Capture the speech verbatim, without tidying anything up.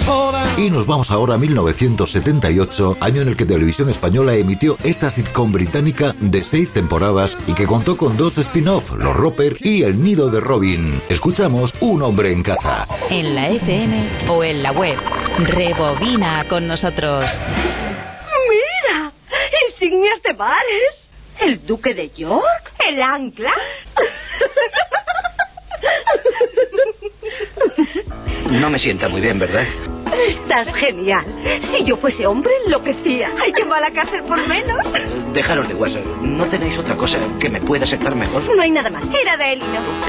Y nos vamos ahora a mil novecientos setenta y ocho, año en el que Televisión Española emitió esta sitcom británica de seis temporadas y que contó con dos spin-off, Los Roper y El Nido de Robin. Escuchamos Un hombre en casa. En la F M o en la web. Rebobina con nosotros. ¡Mira! Insignias de bares. El Duque de York. El Ancla. No me sienta muy bien, ¿verdad? Estás genial. Si yo fuese hombre, enloquecía. Hay que ir a la cárcel por menos. Dejaros de guasa. ¿No tenéis otra cosa que me pueda sentar mejor? No hay nada más. Era de Elio.